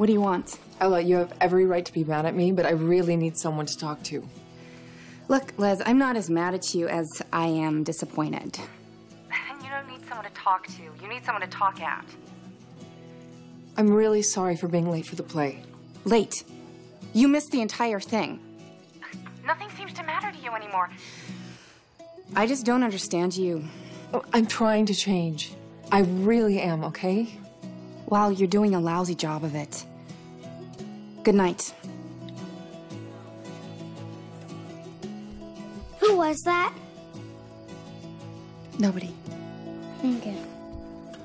What do you want? Ella, you have every right to be mad at me, but I really need someone to talk to. Look, Liz, I'm not as mad at you as I am disappointed. You don't need someone to talk to. You need someone to talk at. I'm really sorry for being late for the play. Late? You missed the entire thing. Nothing seems to matter to you anymore. I just don't understand you. Oh, I'm trying to change. I really am, okay? Well, you're doing a lousy job of it. Good night. Who was that? Nobody. Okay.